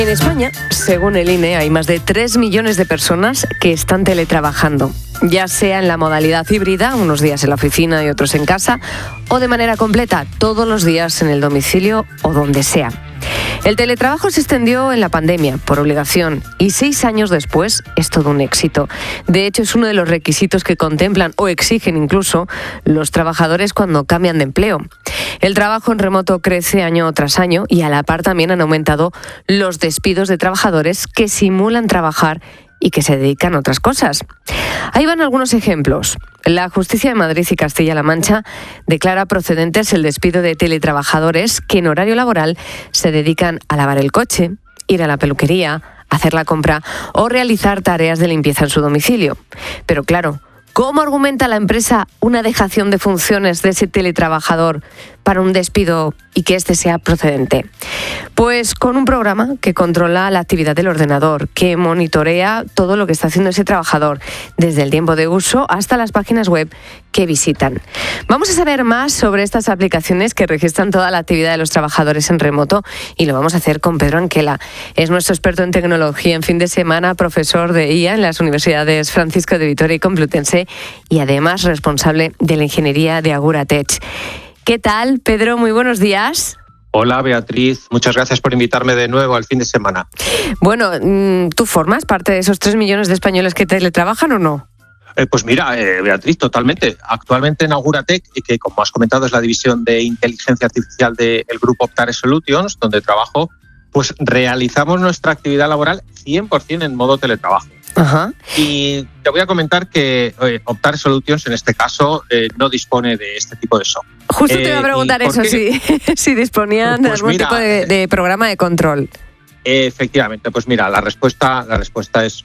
En España, según el INE, hay más de 3 millones de personas que están teletrabajando, ya sea en la modalidad híbrida, unos días en la oficina y otros en casa, o de manera completa, todos los días en el domicilio o donde sea. El teletrabajo se extendió en la pandemia por obligación y 6 años después es todo un éxito. De hecho, es uno de los requisitos que contemplan o exigen incluso los trabajadores cuando cambian de empleo. El trabajo en remoto crece año tras año y a la par también han aumentado los despidos de trabajadores que simulan trabajar y que se dedican a otras cosas. Ahí van algunos ejemplos. La Justicia de Madrid y Castilla-La Mancha declara procedentes el despido de teletrabajadores que en horario laboral se dedican a lavar el coche, ir a la peluquería, hacer la compra o realizar tareas de limpieza en su domicilio. Pero claro, ¿cómo argumenta la empresa una dejación de funciones de ese teletrabajador para un despido y que éste sea procedente? Pues con un programa que controla la actividad del ordenador, que monitorea todo lo que está haciendo ese trabajador, desde el tiempo de uso hasta las páginas web que visitan. Vamos a saber más sobre estas aplicaciones que registran toda la actividad de los trabajadores en remoto y lo vamos a hacer con Pedro Anquela. Es nuestro experto en tecnología en fin de semana, profesor de IA en las universidades Francisco de Vitoria y Complutense y además responsable de la ingeniería de Agura Tech. ¿Qué tal, Pedro? Muy buenos días. Hola, Beatriz. Muchas gracias por invitarme de nuevo al fin de semana. Bueno, ¿tú formas parte de esos 3 millones de españoles que teletrabajan o no? Pues mira, Beatriz, totalmente. Actualmente en Aguratech, que como has comentado es la división de inteligencia artificial del grupo Optare Solutions, donde trabajo, pues realizamos nuestra actividad laboral 100% en modo teletrabajo. Ajá. Y te voy a comentar que Optare Solutions en este caso no dispone de este tipo de software. Justo te iba a preguntar eso, si disponían de algún tipo de programa de control. Efectivamente, pues mira, la respuesta es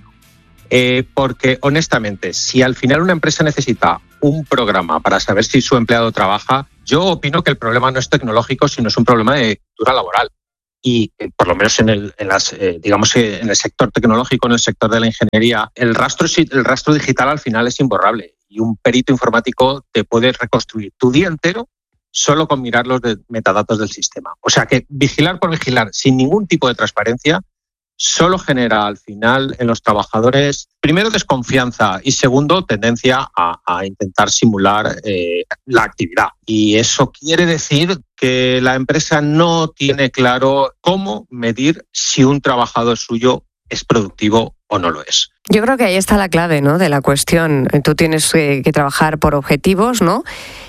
porque honestamente, si al final una empresa necesita un programa para saber si su empleado trabaja, yo opino que el problema no es tecnológico, sino es un problema de cultura laboral. Y por lo menos en el sector tecnológico, en el sector de la ingeniería, el rastro digital al final es imborrable y un perito informático te puede reconstruir tu día entero solo con mirar los metadatos del sistema. O sea que vigilar por vigilar sin ningún tipo de transparencia solo genera al final en los trabajadores, primero, desconfianza y segundo, tendencia a intentar simular la actividad. Y eso quiere decir que la empresa no tiene claro cómo medir si un trabajador suyo es productivo o no lo es. Yo creo que ahí está la clave, ¿no?, de la cuestión. Tú tienes que trabajar por objetivos, ¿no?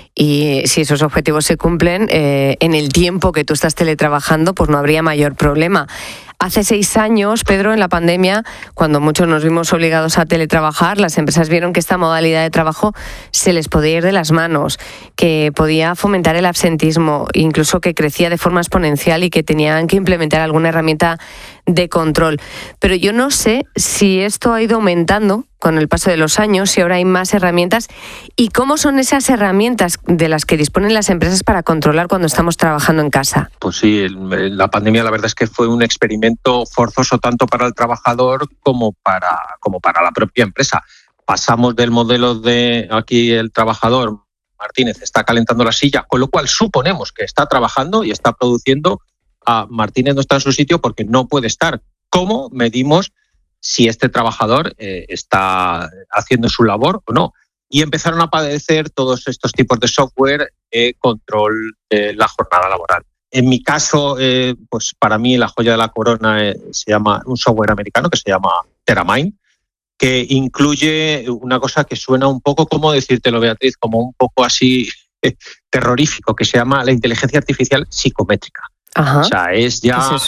Y si esos objetivos se cumplen en el tiempo que tú estás teletrabajando, pues no habría mayor problema. Hace 6 años, Pedro, en la pandemia, cuando muchos nos vimos obligados a teletrabajar, las empresas vieron que esta modalidad de trabajo se les podía ir de las manos, que podía fomentar el absentismo, incluso que crecía de forma exponencial y que tenían que implementar alguna herramienta de control. Pero yo no sé si esto ha ido aumentando con el paso de los años, si ahora hay más herramientas y cómo son esas herramientas de las que disponen las empresas para controlar cuando estamos trabajando en casa. Pues sí, la pandemia la verdad es que fue un experimento forzoso tanto para el trabajador como para la propia empresa. Pasamos del modelo de aquí el trabajador, Martínez, está calentando la silla, con lo cual suponemos que está trabajando y está produciendo, a Martínez no está en su sitio porque no puede estar. ¿Cómo medimos si este trabajador está haciendo su labor o no? Y empezaron a aparecer todos estos tipos de software de control de la jornada laboral. En mi caso, pues para mí la joya de la corona se llama un software americano que se llama Teramind, que incluye una cosa que suena un poco, ¿cómo decírtelo, Beatriz? Como un poco así terrorífico, que se llama la inteligencia artificial psicométrica. Ajá. O sea, hemos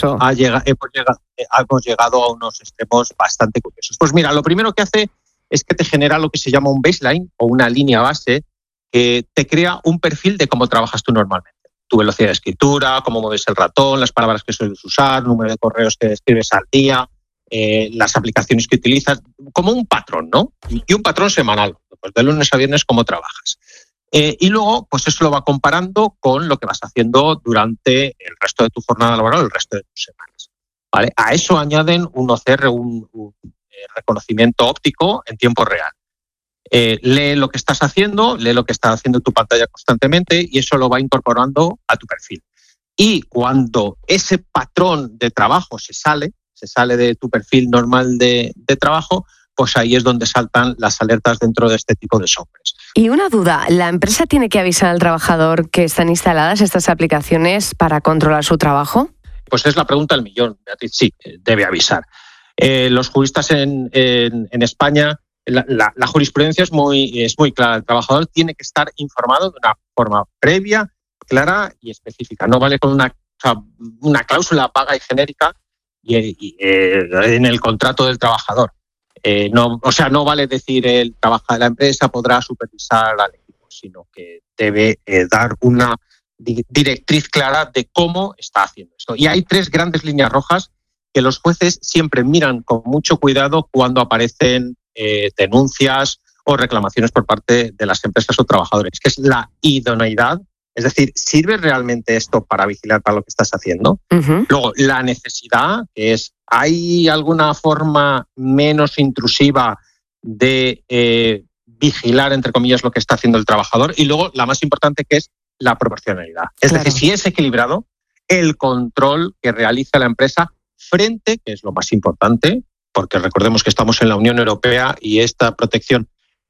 llegado a unos extremos bastante curiosos. Pues mira, lo primero que hace es que te genera lo que se llama un baseline o una línea base que te crea un perfil de cómo trabajas tú normalmente. Tu velocidad de escritura, cómo mueves el ratón, las palabras que sueles usar, número de correos que escribes al día, las aplicaciones que utilizas, como un patrón, ¿no? Y un patrón semanal, pues de lunes a viernes cómo trabajas. Y luego, pues eso lo va comparando con lo que vas haciendo durante el resto de tu jornada laboral, el resto de tus semanas, ¿vale? A eso añaden un OCR, un reconocimiento óptico en tiempo real. Lee lo que estás haciendo, lee lo que está haciendo tu pantalla constantemente y eso lo va incorporando a tu perfil. Y cuando ese patrón de trabajo se se sale de tu perfil normal de trabajo, pues ahí es donde saltan las alertas dentro de este tipo de softwares. Y una duda, ¿la empresa tiene que avisar al trabajador que están instaladas estas aplicaciones para controlar su trabajo? Pues es la pregunta del millón, Beatriz. Sí, debe avisar. Los juristas en España, la jurisprudencia es muy clara. El trabajador tiene que estar informado de una forma previa, clara y específica. No vale con una cláusula vaga y genérica en el contrato del trabajador. No vale decir la empresa podrá supervisar al equipo, sino que debe dar una directriz clara de cómo está haciendo esto. Y hay 3 grandes líneas rojas que los jueces siempre miran con mucho cuidado cuando aparecen denuncias o reclamaciones por parte de las empresas o trabajadores, que es la idoneidad, es decir, ¿sirve realmente esto para vigilar para lo que estás haciendo? Uh-huh. Luego, la necesidad, que es, ¿hay alguna forma menos intrusiva de vigilar, entre comillas, lo que está haciendo el trabajador? Y luego, la más importante, que es la proporcionalidad. Es decir, si es equilibrado, el control que realiza la empresa frente, que es lo más importante, porque recordemos que estamos en la Unión Europea y esta protección,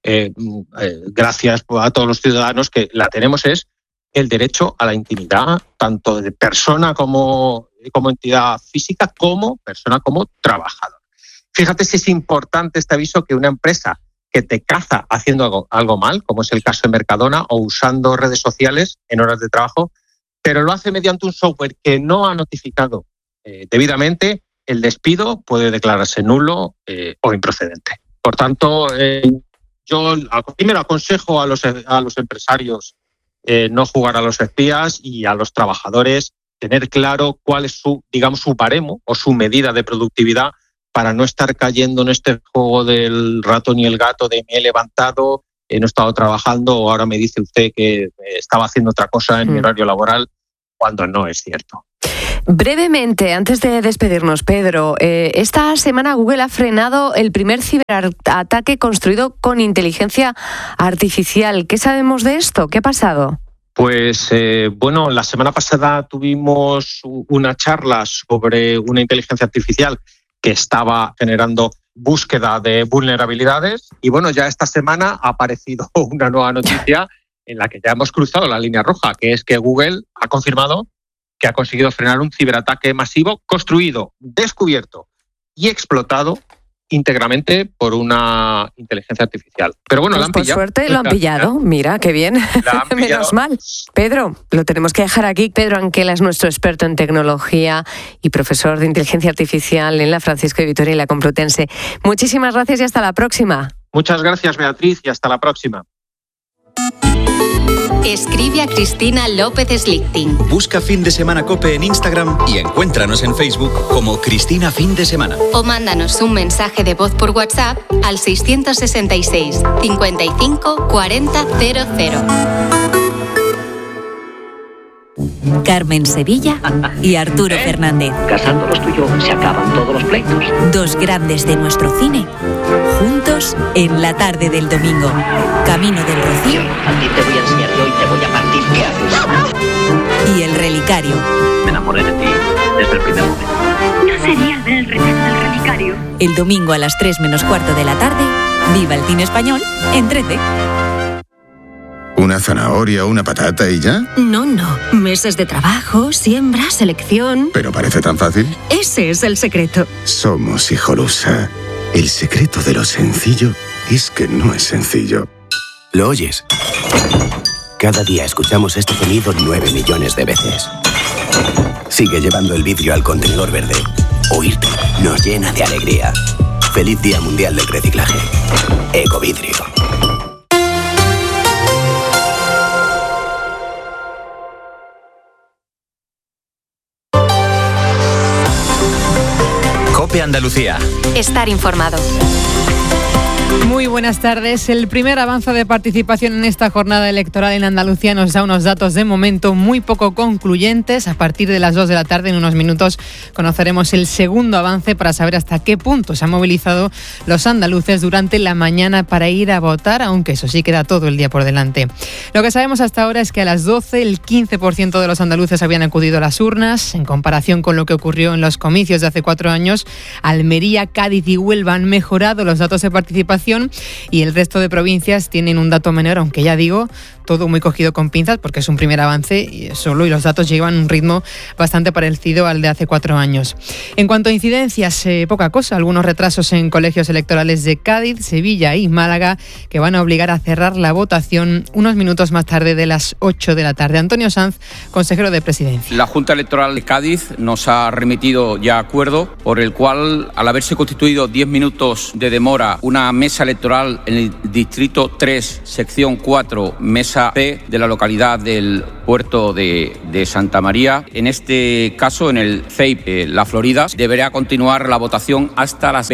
gracias a todos los ciudadanos que la tenemos, es el derecho a la intimidad, tanto de persona como entidad física, como persona como trabajador. Fíjate si es importante este aviso, que una empresa que te caza haciendo algo mal, como es el caso de Mercadona, o usando redes sociales en horas de trabajo, pero lo hace mediante un software que no ha notificado debidamente, el despido puede declararse nulo o improcedente. Por tanto, yo primero aconsejo a los empresarios no jugar a los espías, y a los trabajadores tener claro cuál es su baremo o su medida de productividad, para no estar cayendo en este juego del ratón y el gato de me he levantado, no he estado trabajando, o ahora me dice usted que estaba haciendo otra cosa en mi horario laboral, cuando no es cierto. Brevemente, antes de despedirnos, Pedro, esta semana Google ha frenado el primer ciberataque construido con inteligencia artificial. ¿Qué sabemos de esto? ¿Qué ha pasado? Pues la semana pasada tuvimos una charla sobre una inteligencia artificial que estaba generando búsqueda de vulnerabilidades, y ya esta semana ha aparecido una nueva noticia en la que ya hemos cruzado la línea roja, que es que Google ha confirmado que ha conseguido frenar un ciberataque masivo construido, descubierto y explotado íntegramente por una inteligencia artificial. Pero pues lo han pillado. Por suerte lo han pillado. Mira, qué bien. Menos mal. Pedro, lo tenemos que dejar aquí. Pedro Anquela es nuestro experto en tecnología y profesor de inteligencia artificial en la Francisco de Vitoria y la Complutense. Muchísimas gracias y hasta la próxima. Muchas gracias, Beatriz, y hasta la próxima. Escribe a Cristina López Slichting. Busca Fin de Semana COPE en Instagram y encuéntranos en Facebook como Cristina Fin de Semana. O mándanos un mensaje de voz por WhatsApp al 666 55 40 00. Carmen Sevilla y Arturo Fernández. Casándolos tú y yo se acaban todos los pleitos. 2 grandes de nuestro cine, juntos en la tarde del domingo. Camino del Rocío. A ti te voy a enseñar yo y te voy a partir. ¿Qué haces? Y El Relicario. Me enamoré de ti desde el primer momento. ¿No sería el Relicario? El domingo a las 3 menos cuarto de la tarde, viva el cine español en 13. ¿Una zanahoria o una patata y ya? No. Meses de trabajo, siembra, selección... ¿Pero parece tan fácil? Ese es el secreto. Somos Hijolusa. El secreto de lo sencillo es que no es sencillo. ¿Lo oyes? Cada día escuchamos este sonido 9 millones de veces. Sigue llevando el vidrio al contenedor verde. Oírte nos llena de alegría. Feliz Día Mundial del Reciclaje. Ecovidrio. COPE Andalucía. Estar informado. Muy buenas tardes. El primer avance de participación en esta jornada electoral en Andalucía nos da unos datos de momento muy poco concluyentes. A partir de las 2 de la tarde, en unos minutos, conoceremos el segundo avance para saber hasta qué punto se han movilizado los andaluces durante la mañana para ir a votar, aunque eso sí, queda todo el día por delante. Lo que sabemos hasta ahora es que a las 12 el 15% de los andaluces habían acudido a las urnas. En comparación con lo que ocurrió en los comicios de hace 4 años, Almería, Cádiz y Huelva han mejorado los datos de participación y el resto de provincias tienen un dato menor, aunque ya digo, todo muy cogido con pinzas porque es un primer avance solo y los datos llevan un ritmo bastante parecido al de hace 4 años. En cuanto a incidencias, poca cosa. Algunos retrasos en colegios electorales de Cádiz, Sevilla y Málaga que van a obligar a cerrar la votación unos minutos más tarde de las 8 de la tarde. Antonio Sanz, consejero de Presidencia. La Junta Electoral de Cádiz nos ha remitido ya acuerdo por el cual, al haberse constituido 10 minutos de demora una mesa electoral en el Distrito 3, sección 4, mesa P de la localidad del puerto de Santa María. En este caso, en el CEIP La Florida, deberá continuar la votación hasta las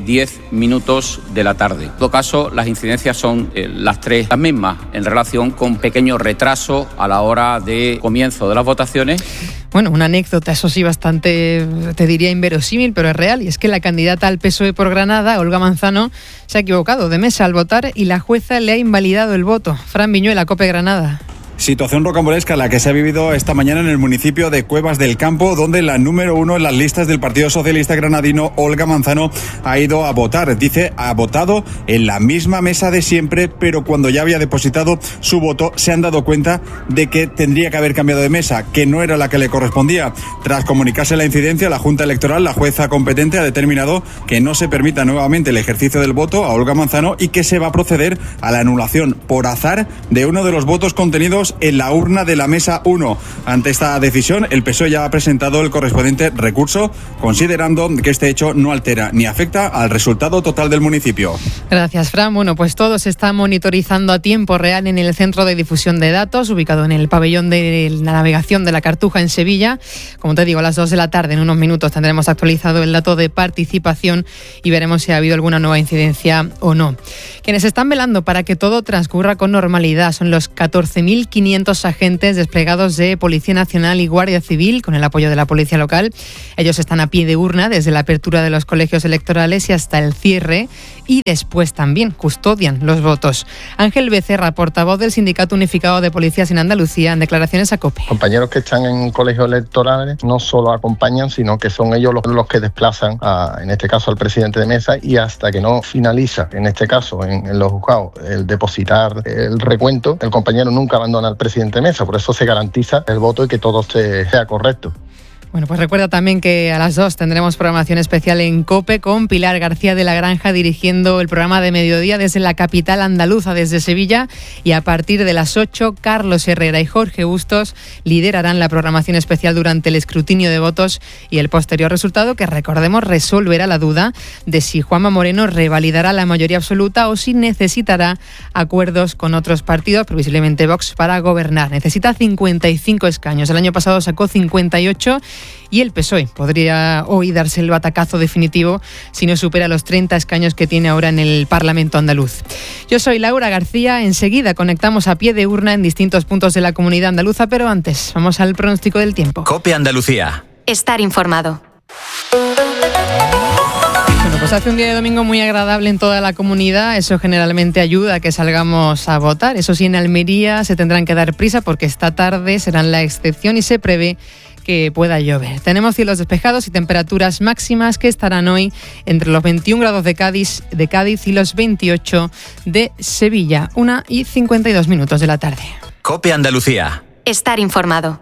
20:10 de la tarde. En todo caso, las incidencias son las mismas, en relación con pequeño retraso a la hora de comienzo de las votaciones. Bueno, una anécdota, eso sí, bastante, te diría, inverosímil, pero es real. Y es que la candidata al PSOE por Granada, Olga Manzano, se ha equivocado de mesa al votar y la jueza le ha invalidado el voto. Fran Viñuela, COPE Granada. Situación rocambolesca la que se ha vivido esta mañana en el municipio de Cuevas del Campo, donde la número 1 en las listas del Partido Socialista Granadino, Olga Manzano, ha ido a votar. Dice, ha votado en la misma mesa de siempre, pero cuando ya había depositado su voto se han dado cuenta de que tendría que haber cambiado de mesa, que no era la que le correspondía. Tras comunicarse la incidencia, la Junta Electoral, la jueza competente, ha determinado que no se permita nuevamente el ejercicio del voto a Olga Manzano y que se va a proceder a la anulación por azar de uno de los votos contenidos en la urna de la mesa 1. Ante esta decisión, el PSOE ya ha presentado el correspondiente recurso, considerando que este hecho no altera ni afecta al resultado total del municipio. Gracias, Fran. Bueno, pues todo se está monitorizando a tiempo real en el Centro de Difusión de Datos, ubicado en el pabellón de la navegación de la Cartuja en Sevilla. Como te digo, a las 2 de la tarde, en unos minutos, tendremos actualizado el dato de participación y veremos si ha habido alguna nueva incidencia o no. Quienes están velando para que todo transcurra con normalidad son los 14.500 agentes desplegados de Policía Nacional y Guardia Civil, con el apoyo de la Policía Local. Ellos están a pie de urna desde la apertura de los colegios electorales y hasta el cierre, y después también custodian los votos. Ángel Becerra, portavoz del Sindicato Unificado de Policías en Andalucía, en declaraciones a COPE. Compañeros que están en colegios electorales no solo acompañan, sino que son ellos los que desplazan, en este caso, al presidente de mesa, y hasta que no finaliza, en este caso, en los juzgados, el depositar el recuento, el compañero nunca abandona al presidente de mesa. Por eso se garantiza el voto y que todo sea correcto. Bueno, pues recuerda también que a las 2 tendremos programación especial en COPE con Pilar García de la Granja dirigiendo el programa de mediodía desde la capital andaluza, desde Sevilla, y a partir de las 8 Carlos Herrera y Jorge Bustos liderarán la programación especial durante el escrutinio de votos y el posterior resultado, que recordemos resolverá la duda de si Juanma Moreno revalidará la mayoría absoluta o si necesitará acuerdos con otros partidos, previsiblemente Vox, para gobernar. Necesita 55 escaños. El año pasado sacó 58 y el PSOE podría hoy darse el batacazo definitivo si no supera los 30 escaños que tiene ahora en el Parlamento andaluz. Yo soy Laura García. Enseguida conectamos a pie de urna en distintos puntos de la comunidad andaluza, pero antes vamos al pronóstico del tiempo. COPE Andalucía. Estar informado. Bueno, pues hace un día de domingo muy agradable en toda la comunidad. Eso generalmente ayuda a que salgamos a votar. Eso sí, en Almería se tendrán que dar prisa porque esta tarde serán la excepción y se prevé que pueda llover. Tenemos cielos despejados y temperaturas máximas que estarán hoy entre los 21 grados de Cádiz y los 28 de Sevilla. 1:52 de la tarde. COPE Andalucía. Estar informado.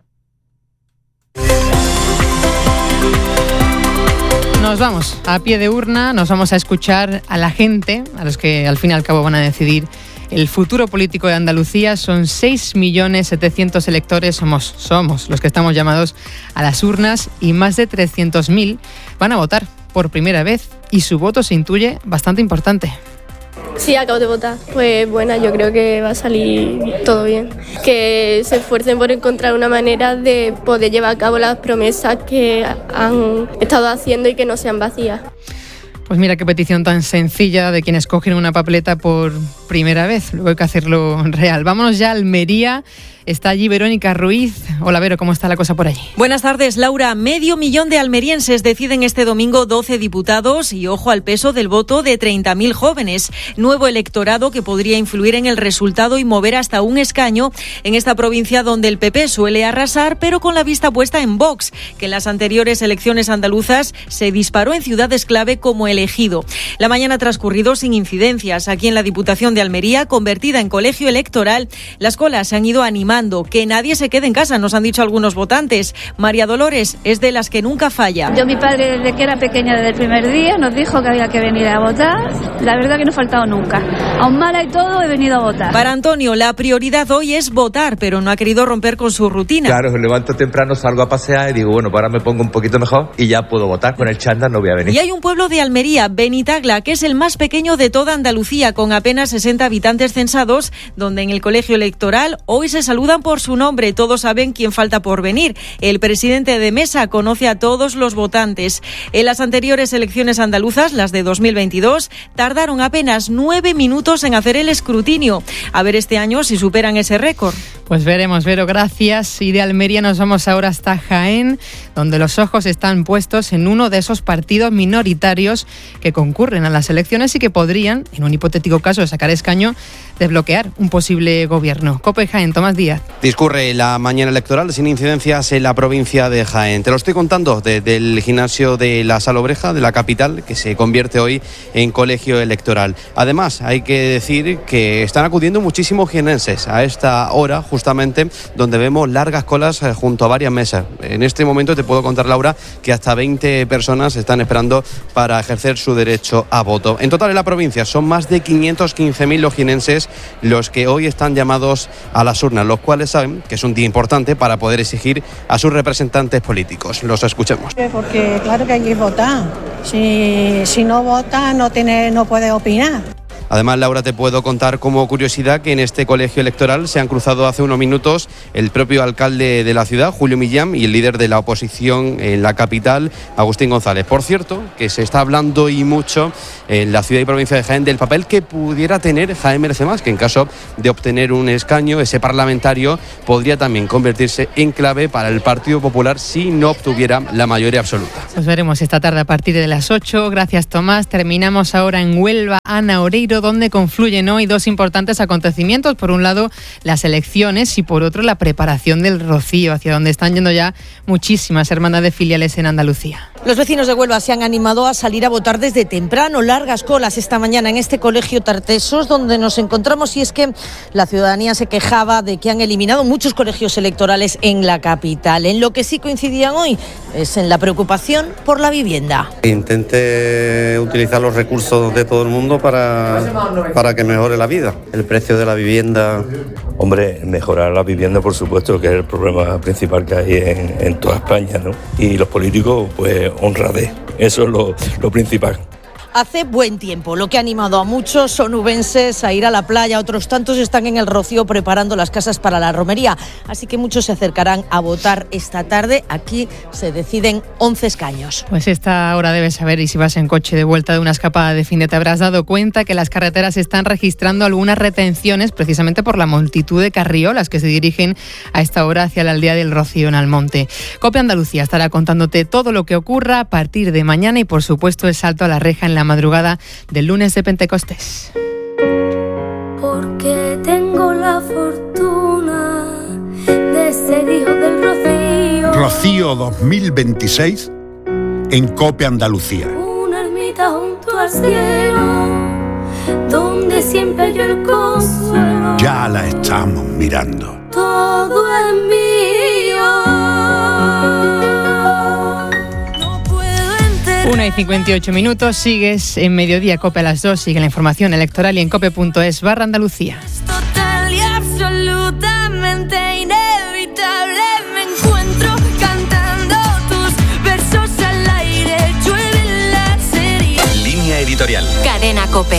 Nos vamos a pie de urna, nos vamos a escuchar a la gente, a los que al fin y al cabo van a decidir el futuro político de Andalucía. Son 6.700.000 electores, somos los que estamos llamados a las urnas, y más de 300.000 van a votar por primera vez y su voto se intuye bastante importante. Sí, acabo de votar. Pues buena, yo creo que va a salir todo bien. Que se esfuercen por encontrar una manera de poder llevar a cabo las promesas que han estado haciendo y que no sean vacías. Pues mira qué petición tan sencilla de quienes cogen una papeleta por primera vez. Luego hay que hacerlo real. Vámonos ya a Almería. Está allí Verónica Ruiz. Hola, Vero, ¿cómo está la cosa por allí? Buenas tardes, Laura. 500.000 de almerienses deciden este domingo 12 diputados y ojo al peso del voto de 30.000 jóvenes. Nuevo electorado que podría influir en el resultado y mover hasta un escaño en esta provincia donde el PP suele arrasar, pero con la vista puesta en Vox, que en las anteriores elecciones andaluzas se disparó en ciudades clave como El Ejido. La mañana ha transcurrido sin incidencias. Aquí en la Diputación de Almería, convertida en colegio electoral, las colas se han ido animando. Que nadie se quede en casa, nos han dicho algunos votantes. María Dolores es de las que nunca falla. Mi padre, desde que era pequeña, desde el primer día, nos dijo que había que venir a votar. La verdad que no he faltado nunca. Aún mala y todo, he venido a votar. Para Antonio, la prioridad hoy es votar, pero no ha querido romper con su rutina. Claro, me levanto temprano, salgo a pasear y digo, bueno, pues ahora me pongo un poquito mejor y ya puedo votar. Con el chándal no voy a venir. Y hay un pueblo de Almería, Benitagla, que es el más pequeño de toda Andalucía, con apenas 60 habitantes censados, donde en el colegio electoral hoy se saludan por su nombre. Todos saben quién falta por venir. El presidente de Mesa conoce a todos los votantes. En las anteriores elecciones andaluzas, las de 2022, tardaron apenas 9 minutos en hacer el escrutinio. A ver este año si superan ese récord. Pues veremos, Vero, gracias. Y de Almería nos vamos ahora hasta Jaén, donde los ojos están puestos en uno de esos partidos minoritarios que concurren a las elecciones y que podrían, en un hipotético caso de sacar escaño, desbloquear un posible gobierno. COPE Jaén, Tomás Díaz. Discurre la mañana electoral sin incidencias en la provincia de Jaén. Te lo estoy contando desde el gimnasio de la Salobreja, de la capital, que se convierte hoy en colegio electoral. Además, hay que decir que están acudiendo muchísimos jienenses a esta hora, justamente, donde vemos largas colas junto a varias mesas. En este momento te puedo contar, Laura, que hasta 20 personas están esperando para ejercer su derecho a voto. En total en la provincia son más de 515.000 los jienenses los que hoy están llamados a las urnas, los cuales saben que es un día importante para poder exigir a sus representantes políticos. Los escuchemos. Porque claro que hay que votar. Si no vota no puede opinar. Además, Laura, te puedo contar como curiosidad que en este colegio electoral se han cruzado hace unos minutos el propio alcalde de la ciudad, Julio Millán, y el líder de la oposición en la capital, Agustín González. Por cierto, que se está hablando y mucho en la ciudad y provincia de Jaén del papel que pudiera tener Jaén Merece Más, que en caso de obtener un escaño, ese parlamentario podría también convertirse en clave para el Partido Popular si no obtuviera la mayoría absoluta. Pues veremos esta tarde a partir de las 8. Gracias, Tomás. Terminamos ahora en Huelva, Ana Oreiro, donde confluyen hoy dos importantes acontecimientos. Por un lado, las elecciones y por otro, la preparación del Rocío, hacia donde están yendo ya muchísimas hermandades filiales en Andalucía. Los vecinos de Huelva se han animado a salir a votar desde temprano. Largas colas esta mañana en este colegio Tartesos, donde nos encontramos, y es que la ciudadanía se quejaba de que han eliminado muchos colegios electorales en la capital. En lo que sí coincidían hoy es en la preocupación por la vivienda. Intente utilizar los recursos de todo el mundo para que mejore la vida. El precio de la vivienda... Hombre, mejorar la vivienda, por supuesto, que es el problema principal que hay en toda España, ¿no? Y los políticos, pues, honradez. Eso es lo principal. Hace buen tiempo, lo que ha animado a muchos onubenses a ir a la playa, otros tantos están en el Rocío preparando las casas para la romería, así que muchos se acercarán a votar esta tarde. Aquí se deciden 11 escaños. Pues esta hora debes saber, y si vas en coche de vuelta de una escapada de fin de, te habrás dado cuenta que las carreteras están registrando algunas retenciones precisamente por la multitud de carriolas que se dirigen a esta hora hacia la aldea del Rocío en Almonte. COPE Andalucía estará contándote todo lo que ocurra a partir de mañana y, por supuesto, el salto a la reja en la madrugada del lunes de Pentecostés. Porque tengo la fortuna de ser hijo del Rocío. Rocío 2026 en COPE Andalucía. Una ermita junto al cielo, donde siempre yo el consuelo. Ya la estamos mirando. Todo es mío. 1:58, sigues en Mediodía COPE a las 2, sigue la información electoral y en cope.es/Andalucía. Total y absolutamente inevitable, me encuentro cantando tus versos al aire, llueve la serie. Línea editorial. Cadena COPE.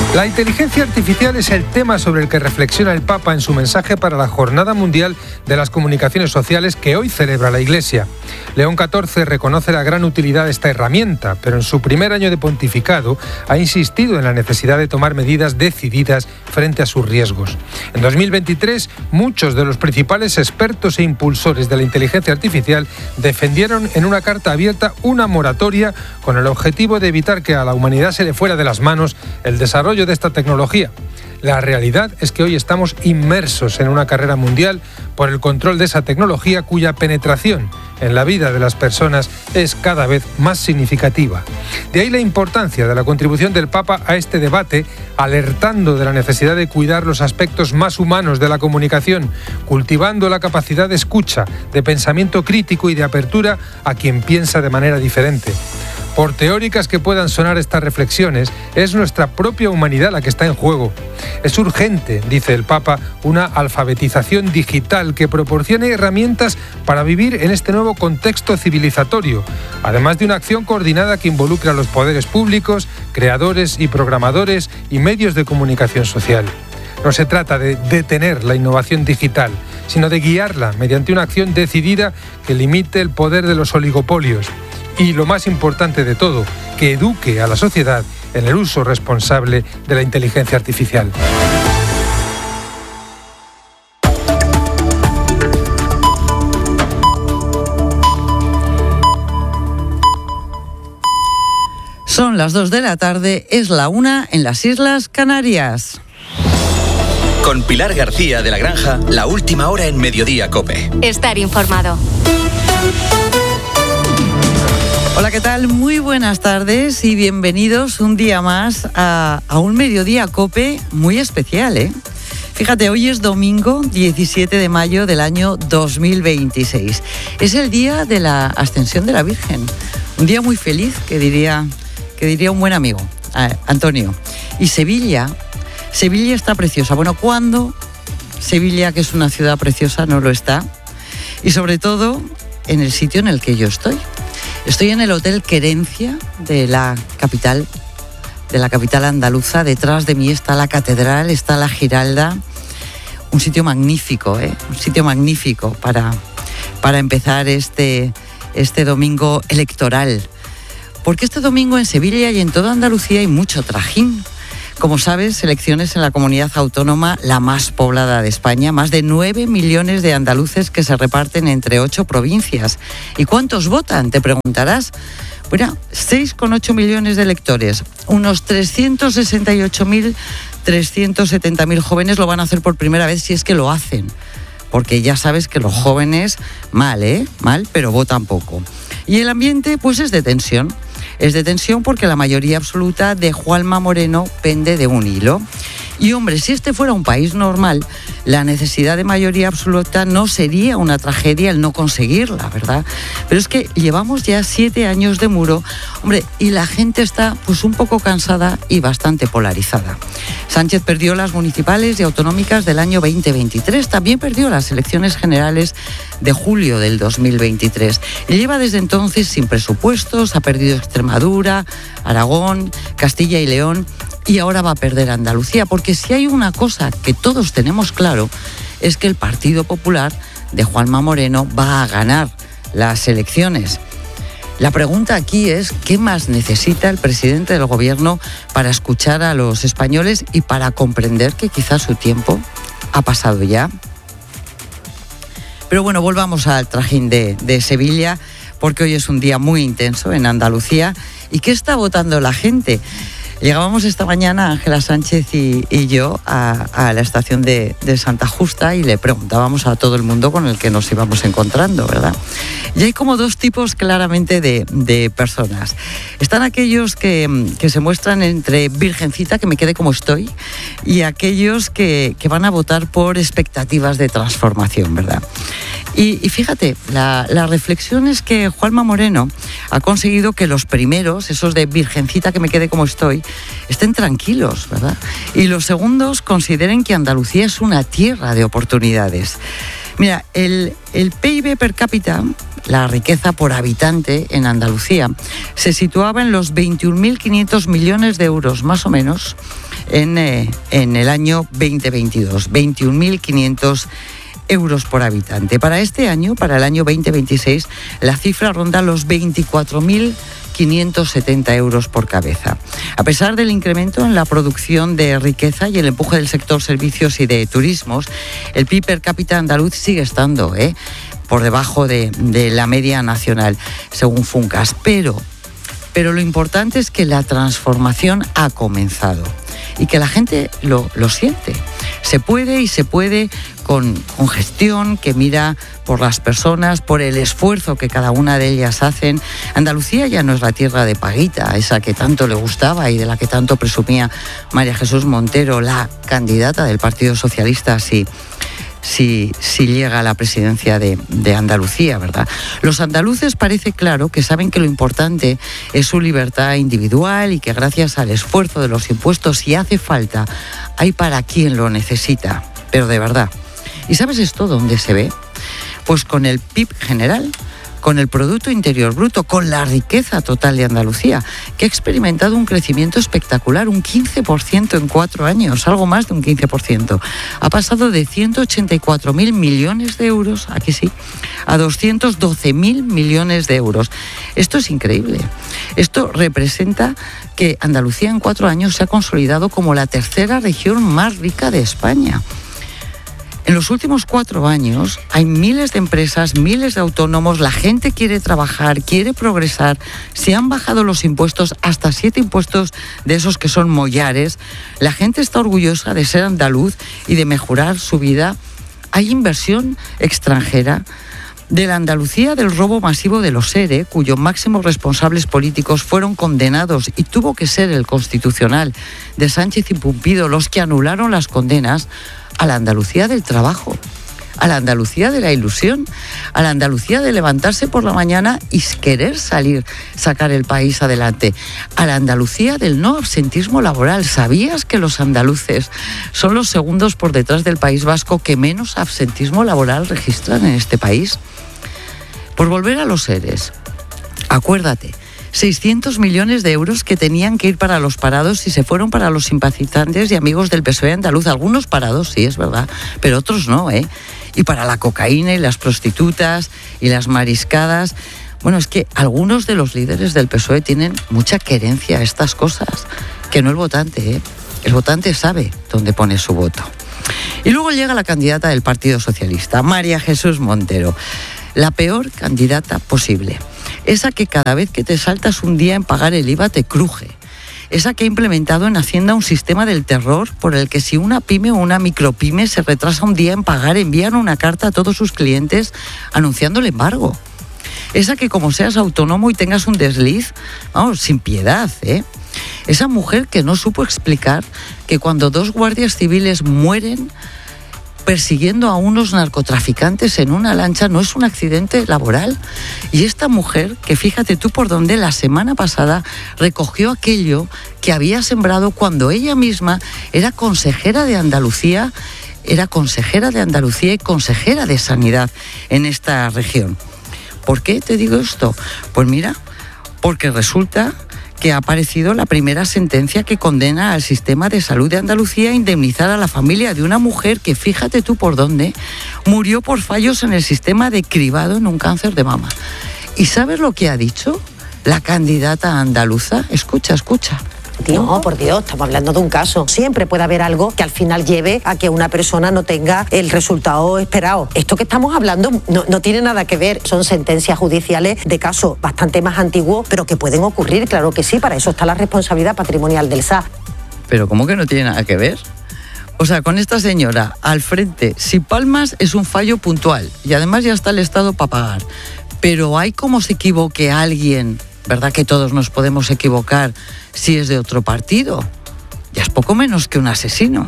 La inteligencia artificial es el tema sobre el que reflexiona el Papa en su mensaje para la Jornada Mundial de las Comunicaciones Sociales que hoy celebra la Iglesia. León XIV reconoce la gran utilidad de esta herramienta, pero en su primer año de pontificado ha insistido en la necesidad de tomar medidas decididas frente a sus riesgos. En 2023, muchos de los principales expertos e impulsores de la inteligencia artificial defendieron en una carta abierta una moratoria con el objetivo de evitar que a la humanidad se le fuera de las manos el desarrollo de esta tecnología. La realidad es que hoy estamos inmersos en una carrera mundial por el control de esa tecnología cuya penetración en la vida de las personas es cada vez más significativa. De ahí la importancia de la contribución del Papa a este debate, alertando de la necesidad de cuidar los aspectos más humanos de la comunicación, cultivando la capacidad de escucha, de pensamiento crítico y de apertura a quien piensa de manera diferente. Por teóricas que puedan sonar estas reflexiones, es nuestra propia humanidad la que está en juego. Es urgente, dice el Papa, una alfabetización digital que proporcione herramientas para vivir en este nuevo contexto civilizatorio, además de una acción coordinada que involucre a los poderes públicos, creadores y programadores y medios de comunicación social. No se trata de detener la innovación digital, sino de guiarla mediante una acción decidida que limite el poder de los oligopolios. Y lo más importante de todo, que eduque a la sociedad en el uso responsable de la inteligencia artificial. Son las 2 de la tarde, es la 1 en las Islas Canarias. Con Pilar García de la Granja, la última hora en Mediodía COPE. Estar informado. Hola, ¿qué tal? Muy buenas tardes y bienvenidos un día más a un Mediodía COPE muy especial, ¿eh? Fíjate, hoy es domingo 17 de mayo del año 2026. Es el día de la Ascensión de la Virgen. Un día muy feliz, que diría un buen amigo, Antonio. Y Sevilla está preciosa. Bueno, ¿cuándo Sevilla, que es una ciudad preciosa, no lo está? Y sobre todo en el sitio en el que yo estoy. Estoy en el Hotel Querencia de la capital andaluza. Detrás de mí está la catedral, está la Giralda. Un sitio magnífico, un sitio magnífico para empezar este domingo electoral. Porque este domingo en Sevilla y en toda Andalucía hay mucho trajín. Como sabes, elecciones en la comunidad autónoma la más poblada de España, más de 9 millones de andaluces que se reparten entre 8 provincias. ¿Y cuántos votan? Te preguntarás. Bueno, 6,8 millones de electores, unos 370.000 jóvenes lo van a hacer por primera vez, si es que lo hacen. Porque ya sabes que los jóvenes, mal, pero votan poco. Y el ambiente, pues es de tensión. Es de tensión porque la mayoría absoluta de Juanma Moreno pende de un hilo. Y hombre, si este fuera un país normal, la necesidad de mayoría absoluta no sería una tragedia el no conseguirla, ¿verdad? Pero es que llevamos ya 7 años de muro, hombre, y la gente está pues un poco cansada y bastante polarizada. Sánchez perdió las municipales y autonómicas del año 2023, también perdió las elecciones generales de julio del 2023. Y lleva desde entonces sin presupuestos, ha perdido Extremadura, Aragón, Castilla y León, y ahora va a perder Andalucía, porque si hay una cosa que todos tenemos claro, es que el Partido Popular de Juanma Moreno va a ganar las elecciones. La pregunta aquí es, ¿qué más necesita el presidente del gobierno para escuchar a los españoles y para comprender que quizás su tiempo ha pasado ya? Pero bueno, volvamos al trajín de Sevilla, porque hoy es un día muy intenso en Andalucía. ¿Y qué está votando la gente? Llegábamos esta mañana, Ángela Sánchez y yo, a la estación de Santa Justa y le preguntábamos a todo el mundo con el que nos íbamos encontrando, ¿verdad? Y hay como dos tipos claramente de personas. Están aquellos que se muestran entre virgencita, que me quede como estoy, y aquellos que van a votar por expectativas de transformación, ¿verdad? Y fíjate, la reflexión es que Juanma Moreno ha conseguido que los primeros, esos de virgencita que me quede como estoy, estén tranquilos, ¿verdad? Y los segundos consideren que Andalucía es una tierra de oportunidades. Mira, el PIB per cápita, la riqueza por habitante en Andalucía se situaba en los 21.500 millones de euros, más o menos, en el año 2022. 21.500 euros por habitante. Para este año, para el año 2026, la cifra ronda los 24.570 euros por cabeza. A pesar del incremento en la producción de riqueza y el empuje del sector servicios y de turismos, el PIB per cápita andaluz sigue estando por debajo de la media nacional, según Funcas. Pero lo importante es que la transformación ha comenzado y que la gente lo siente. Se puede con gestión que mira por las personas, por el esfuerzo que cada una de ellas hacen. Andalucía ya no es la tierra de paguita, esa que tanto le gustaba y de la que tanto presumía María Jesús Montero, la candidata del Partido Socialista, si llega a la presidencia de Andalucía, ¿verdad? Los andaluces parece claro que saben que lo importante es su libertad individual y que gracias al esfuerzo de los impuestos, si hace falta, hay para quien lo necesita, pero de verdad. ¿Y sabes esto dónde se ve? Pues con el PIB general, con el Producto Interior Bruto, con la riqueza total de Andalucía, que ha experimentado un crecimiento espectacular, un 15% en 4 años, algo más de un 15%. Ha pasado de 184.000 millones de euros, aquí sí, a 212.000 millones de euros. Esto es increíble. Esto representa que Andalucía en 4 años se ha consolidado como la tercera región más rica de España. En los últimos 4 años hay miles de empresas, miles de autónomos, la gente quiere trabajar, quiere progresar, se han bajado los impuestos, hasta 7 impuestos de esos que son mollares, la gente está orgullosa de ser andaluz y de mejorar su vida. Hay inversión extranjera. De la Andalucía del robo masivo de los ERE, cuyos máximos responsables políticos fueron condenados y tuvo que ser el Constitucional de Sánchez y Pumpido los que anularon las condenas, a la Andalucía del trabajo, a la Andalucía de la ilusión, a la Andalucía de levantarse por la mañana y querer sacar el país adelante, a la Andalucía del no absentismo laboral. ¿Sabías que los andaluces son los segundos por detrás del País Vasco que menos absentismo laboral registran en este país? Por volver a los ERES, acuérdate, 600 millones de euros que tenían que ir para los parados y se fueron para los simpatizantes y amigos del PSOE andaluz. Algunos parados, sí, es verdad, pero otros no, Y para la cocaína y las prostitutas y las mariscadas. Bueno, es que algunos de los líderes del PSOE tienen mucha querencia a estas cosas, que no el votante, El votante sabe dónde pone su voto. Y luego llega la candidata del Partido Socialista, María Jesús Montero. La peor candidata posible. Esa que cada vez que te saltas un día en pagar el IVA te cruje. Esa que ha implementado en Hacienda un sistema del terror por el que si una pyme o una micropyme se retrasa un día en pagar, envían una carta a todos sus clientes anunciando el embargo. Esa que como seas autónomo y tengas un desliz, vamos, sin piedad, Esa mujer que no supo explicar que cuando 2 guardias civiles mueren persiguiendo a unos narcotraficantes en una lancha no es un accidente laboral. Y esta mujer, que fíjate tú por dónde la semana pasada recogió aquello que había sembrado cuando ella misma era consejera de Andalucía y consejera de Sanidad en esta región. ¿Por qué te digo esto? Pues mira, porque resulta que ha aparecido la primera sentencia que condena al sistema de salud de Andalucía a indemnizar a la familia de una mujer que, fíjate tú por dónde, murió por fallos en el sistema de cribado en un cáncer de mama. ¿Y sabes lo que ha dicho la candidata andaluza? Escucha. No, por Dios, estamos hablando de un caso. Siempre puede haber algo que al final lleve a que una persona no tenga el resultado esperado. Esto que estamos hablando no tiene nada que ver. Son sentencias judiciales de casos bastante más antiguos, pero que pueden ocurrir, claro que sí. Para eso está la responsabilidad patrimonial del SA. ¿Pero cómo que no tiene nada que ver? O sea, con esta señora al frente, si palmas es un fallo puntual y además ya está el Estado para pagar. Pero hay como se equivoque alguien, ¿verdad que todos nos podemos equivocar si es de otro partido? Ya es poco menos que un asesino.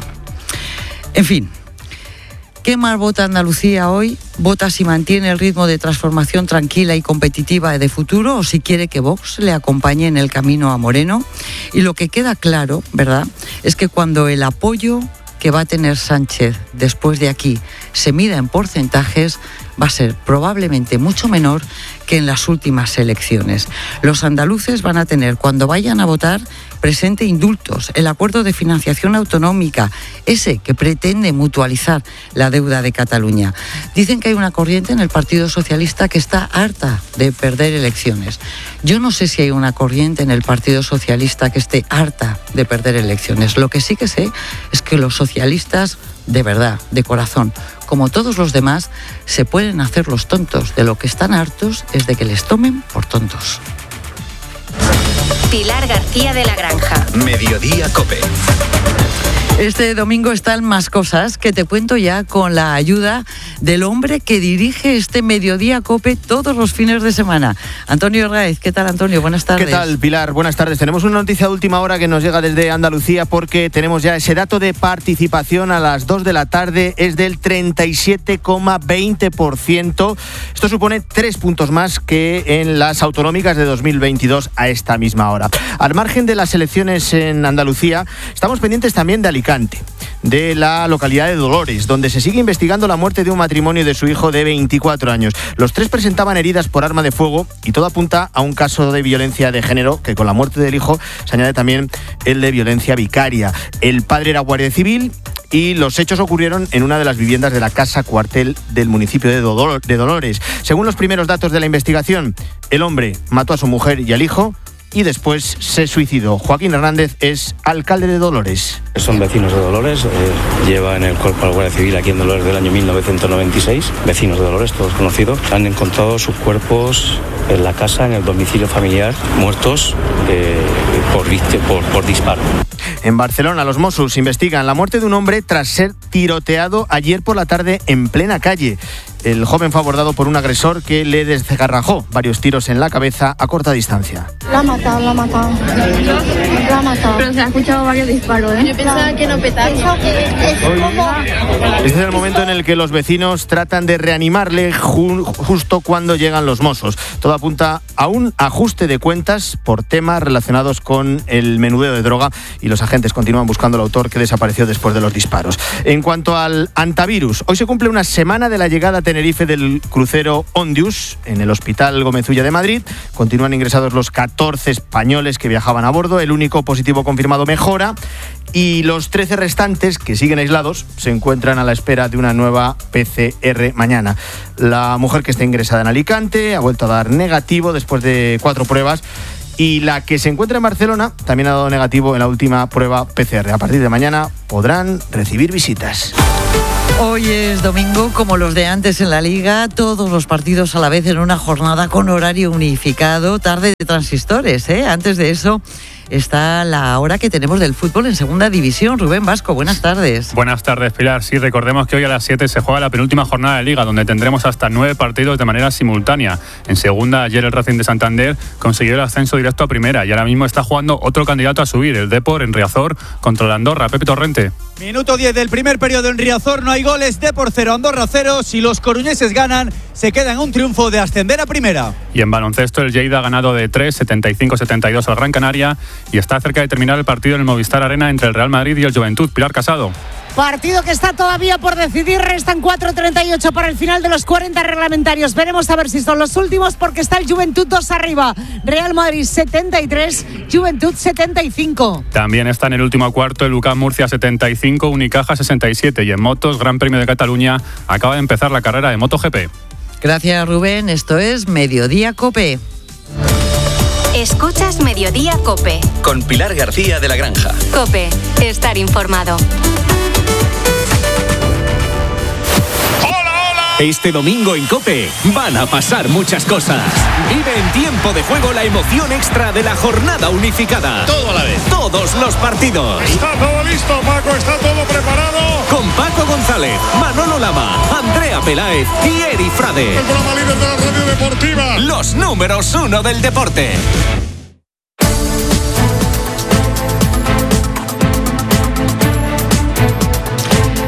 En fin, ¿qué más vota Andalucía hoy? ¿Vota si mantiene el ritmo de transformación tranquila y competitiva de futuro o si quiere que Vox le acompañe en el camino a Moreno? Y lo que queda claro, ¿verdad?, es que cuando el apoyo que va a tener Sánchez después de aquí se mida en porcentajes, va a ser probablemente mucho menor que en las últimas elecciones. Los andaluces van a tener, cuando vayan a votar, presente indultos, el acuerdo de financiación autonómica, ese que pretende mutualizar la deuda de Cataluña. Dicen que hay una corriente en el Partido Socialista que está harta de perder elecciones. Yo no sé si hay una corriente en el Partido Socialista que esté harta de perder elecciones. Lo que sí que sé es que los socialistas, de verdad, de corazón, como todos los demás, se pueden hacer los tontos. De lo que están hartos es de que les tomen por tontos. Pilar García de la Granja. Mediodía COPE. Este domingo están más cosas que te cuento ya con la ayuda del hombre que dirige este Mediodía COPE todos los fines de semana. Antonio Orgáez. ¿Qué tal, Antonio? Buenas tardes. ¿Qué tal, Pilar? Buenas tardes. Tenemos una noticia de última hora que nos llega desde Andalucía porque tenemos ya ese dato de participación a las 2 de la tarde. Es del 37,20%. Esto supone 3 puntos más que en las autonómicas de 2022 a esta misma hora. Al margen de las elecciones en Andalucía, estamos pendientes también de Alicante, de la localidad de Dolores, donde se sigue investigando la muerte de un matrimonio y de su hijo de 24 años. Los 3 presentaban heridas por arma de fuego y todo apunta a un caso de violencia de género, que con la muerte del hijo se añade también el de violencia vicaria. El padre era guardia civil y los hechos ocurrieron en una de las viviendas de la casa cuartel del municipio de Dolores. Según los primeros datos de la investigación, el hombre mató a su mujer y al hijo y después se suicidó. Joaquín Hernández es alcalde de Dolores. Son vecinos de Dolores, lleva en el cuerpo al Guardia Civil aquí en Dolores del año 1996, vecinos de Dolores, todos conocidos. Han encontrado sus cuerpos en la casa, en el domicilio familiar, muertos por disparo. En Barcelona, los Mossos investigan la muerte de un hombre tras ser tiroteado ayer por la tarde en plena calle. El joven fue abordado por un agresor que le desgarrajó varios tiros en la cabeza a corta distancia. Lo ha matado. Lo ha matado. Pero se ha escuchado varios disparos, ¿eh? Yo pensaba que no petaba. Este es el momento en el que los vecinos tratan de reanimarle justo cuando llegan los Mossos. Todo apunta a un ajuste de cuentas por temas relacionados con el menudeo de droga y los agentes continúan buscando al autor que desapareció después de los disparos. En cuanto al antivirus, hoy se cumple una semana de la llegada a Tenerife del crucero Ondius en el Hospital Gómez Ulla de Madrid. Continúan ingresados los 14 españoles que viajaban a bordo. El único positivo confirmado mejora y los 13 restantes que siguen aislados se encuentran a la espera de una nueva PCR mañana. La mujer que está ingresada en Alicante ha vuelto a dar negativo después de 4 pruebas. Y la que se encuentra en Barcelona también ha dado negativo en la última prueba PCR. A partir de mañana podrán recibir visitas. Hoy es domingo, como los de antes en la Liga, todos los partidos a la vez en una jornada con horario unificado, tarde de transistores, ¿eh? Antes de eso está la hora que tenemos del fútbol en segunda división. Rubén Vasco, buenas tardes. Buenas tardes, Pilar. Sí, recordemos que hoy a las 7 se juega la penúltima jornada de Liga, donde tendremos hasta 9 partidos de manera simultánea. En segunda, ayer el Racing de Santander consiguió el ascenso directo a primera y ahora mismo está jugando otro candidato a subir, el Depor en Riazor contra el Andorra. Pepe Torrente. Minuto 10 del primer periodo en Riazor, no hay goles, Depor 0, Andorra 0. Si los coruñeses ganan, se queda en un triunfo de ascender a primera. Y en baloncesto, el Lleida ha ganado de 3, 75-72 al Gran Canaria y está cerca de terminar el partido en el Movistar Arena entre el Real Madrid y el Juventud. Pilar Casado. Partido que está todavía por decidir, restan 4:38 para el final de los 40 reglamentarios. Veremos a ver si son los últimos porque está el Juventud 2 arriba. Real Madrid 73, Juventud 75. También está en el último cuarto el UCAM Murcia 75, Unicaja 67 y en motos, Gran Premio de Cataluña, acaba de empezar la carrera de MotoGP. Gracias, Rubén. Esto es Mediodía COPE. Escuchas Mediodía COPE. Con Pilar García de la Granja. COPE, estar informado. Este domingo en COPE van a pasar muchas cosas. Vive en tiempo de juego la emoción extra de la jornada unificada. Todo a la vez. Todos los partidos. Está todo listo, Paco, está todo preparado. Con Paco González, Manolo Lama, Andrea Peláez y Eri Frade. El programa líder de la radio deportiva. Los números 1 del deporte.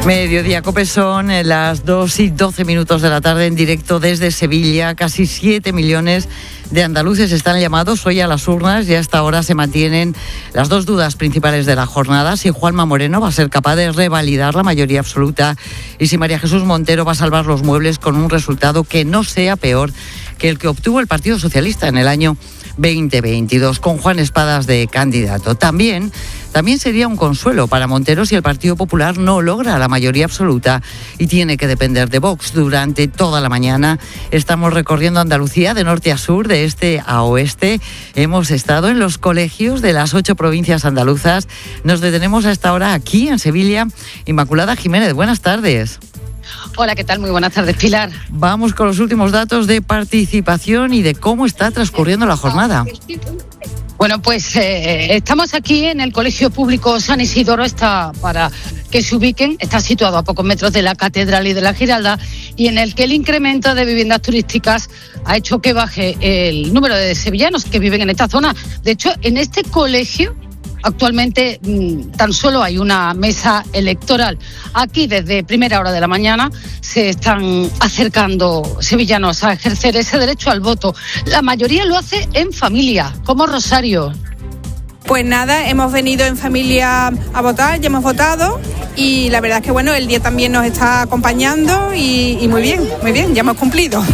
Mediodía Cope, son las 2:12 de la tarde en directo desde Sevilla. Casi 7 millones de andaluces están llamados hoy a las urnas y hasta ahora se mantienen las dos dudas principales de la jornada: si Juanma Moreno va a ser capaz de revalidar la mayoría absoluta y si María Jesús Montero va a salvar los muebles con un resultado que no sea peor que el que obtuvo el Partido Socialista en el año 2022, con Juan Espadas de candidato. También sería un consuelo para Montero si el Partido Popular no logra la mayoría absoluta y tiene que depender de Vox. Durante toda la mañana estamos recorriendo Andalucía de norte a sur, de este a oeste. Hemos estado en los colegios de las 8 provincias andaluzas. Nos detenemos a esta hora aquí en Sevilla. Inmaculada Jiménez, buenas tardes. Hola, ¿qué tal? Muy buenas tardes, Pilar. Vamos con los últimos datos de participación y de cómo está transcurriendo la jornada. Bueno, pues estamos aquí en el Colegio Público San Isidoro, para que se ubiquen, está situado a pocos metros de la Catedral y de la Giralda, y en el que el incremento de viviendas turísticas ha hecho que baje el número de sevillanos que viven en esta zona. De hecho, en este colegio actualmente tan solo hay una mesa electoral. Aquí desde primera hora de la mañana se están acercando sevillanos a ejercer ese derecho al voto. La mayoría lo hace en familia, como Rosario. Pues nada, hemos venido en familia a votar, ya hemos votado y la verdad es que bueno, el día también nos está acompañando y muy bien, ya hemos cumplido.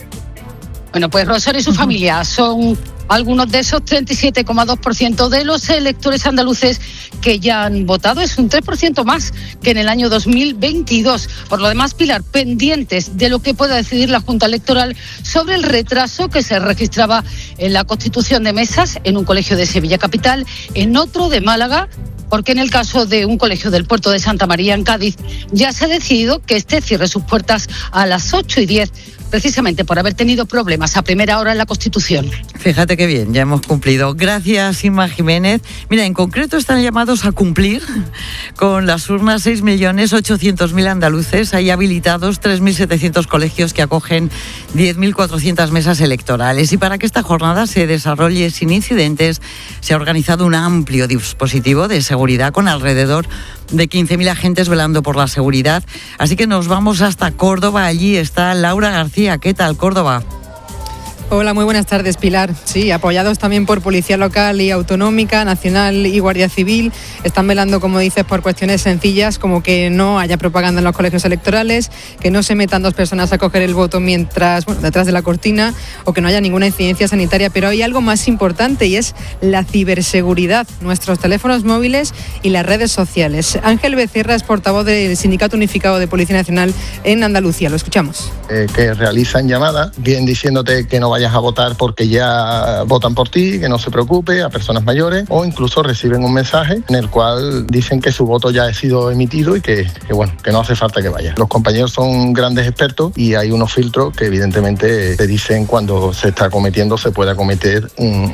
Bueno, pues Rosario y su familia son algunos de esos 37,2% de los electores andaluces que ya han votado. Es un 3% más que en el año 2022. Por lo demás, Pilar, pendientes de lo que pueda decidir la Junta Electoral sobre el retraso que se registraba en la constitución de mesas en un colegio de Sevilla capital, en otro de Málaga, porque en el caso de un colegio del puerto de Santa María en Cádiz ya se ha decidido que este cierre sus puertas a las 8:10, precisamente por haber tenido problemas a primera hora en la Constitución. Fíjate qué bien, ya hemos cumplido. Gracias, Inma Jiménez. Mira, en concreto están llamados a cumplir con las urnas 6.800.000 andaluces. Hay habilitados 3.700 colegios que acogen 10.400 mesas electorales. Y para que esta jornada se desarrolle sin incidentes, se ha organizado un amplio dispositivo de seguridad con alrededor de 15.000 agentes velando por la seguridad. Así que nos vamos hasta Córdoba. Allí está Laura García. ¿Qué tal, Córdoba? Hola, muy buenas tardes, Pilar. Sí, apoyados también por Policía Local y Autonómica, Nacional y Guardia Civil, están velando, como dices, por cuestiones sencillas, como que no haya propaganda en los colegios electorales, que no se metan dos personas a coger el voto detrás de la cortina, o que no haya ninguna incidencia sanitaria. Pero hay algo más importante y es la ciberseguridad, nuestros teléfonos móviles y las redes sociales. Ángel Becerra es portavoz del Sindicato Unificado de Policía Nacional en Andalucía. Lo escuchamos. Que realizan llamadas, bien diciéndote que no vayas a votar porque ya votan por ti, que no se preocupe, a personas mayores, o incluso reciben un mensaje en el cual dicen que su voto ya ha sido emitido y que no hace falta que vaya. Los compañeros son grandes expertos y hay unos filtros que evidentemente te dicen cuando se está cometiendo, se puede cometer un